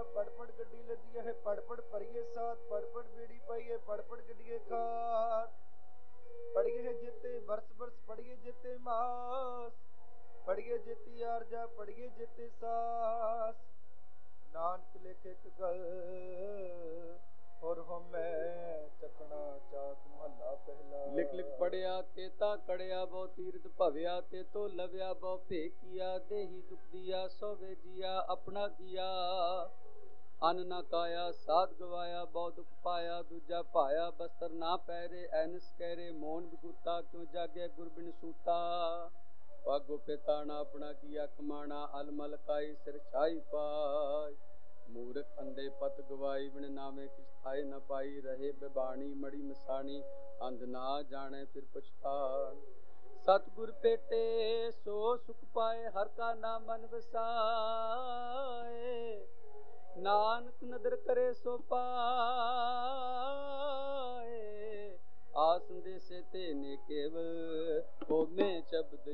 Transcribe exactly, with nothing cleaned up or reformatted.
पड़ पड़ गड्डी लदी है पड़ पड़ परिए साथ पड़ पड़ बेड़ी पाई है पड़ पड़ गड्डिए खात पड़िए है जेते वर्ष वर्ष पड़िए जेते मास पड़िए जेती आरजा पड़िए जेते सास नानक लेखे एक गल और हमें चकना चाक महला पहला लिख लिख पढ़िया तेता कड़िया बहु तीर्थ भव्या ते तो लव्या बहु भे किया देही दुख दिया सोवे जिया अपना किया अन्न न काया साध गवाया बहु दुख पाया दूजा पाया बस्तर ना पैरे ऐनस कहरे मोन बिगुता क्यों जागे गुरबिन सूता पागो पिताना अपना किया कमाना अलमल काई सिर छाई पाई मूर्ख अंधे पत गवाई बिन नामे किस थाए न पाई रहे बेबाणी मड़ी मसाणी अंध ना जाने फिर पछतान सतगुर पेटे सो सुख पाए हर का नाम मन वसाए नानक नदर करे सो पाए आसन दे से तेने केवल ओ में शब्द